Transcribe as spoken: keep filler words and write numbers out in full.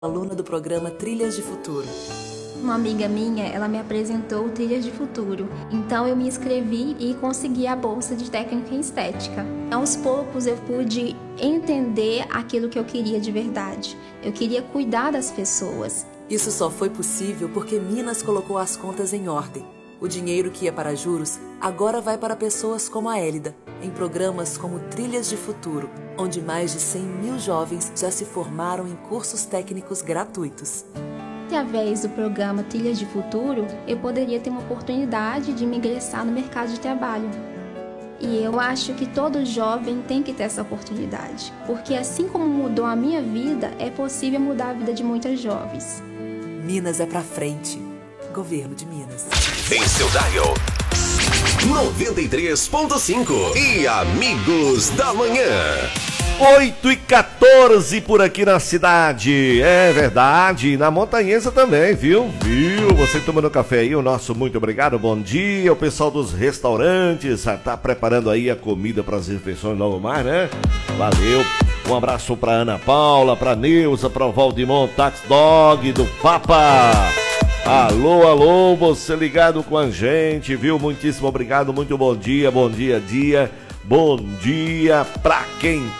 aluna do programa Trilhas de Futuro. Uma amiga minha, ela me apresentou o Trilhas de Futuro. Então eu me inscrevi e consegui a bolsa de técnica em estética. Aos poucos eu pude entender aquilo que eu queria de verdade. Eu queria cuidar das pessoas. Isso só foi possível porque Minas colocou as contas em ordem. O dinheiro que ia para juros agora vai para pessoas como a Élida, em programas como Trilhas de Futuro, onde mais de cem mil jovens já se formaram em cursos técnicos gratuitos. Através do programa Trilhas de Futuro, eu poderia ter uma oportunidade de me ingressar no mercado de trabalho. E eu acho que todo jovem tem que ter essa oportunidade, porque assim como mudou a minha vida, é possível mudar a vida de muitas jovens. Minas é pra frente. Governo de Minas. Em seu dial noventa e três ponto cinco e Amigos da Manhã. oito e quatorze por aqui na cidade. É verdade, na Montanhesa também, viu? Viu? Você tomando café aí, o nosso muito obrigado, bom dia. O pessoal dos restaurantes já tá preparando aí a comida para as refeições no mar, né? Valeu. Um abraço pra Ana Paula, pra Neuza, pra Valdimon, Tax Dog do Papa. Alô, alô, você ligado com a gente, viu? Muitíssimo obrigado, muito bom dia, bom dia, dia. Bom dia pra quem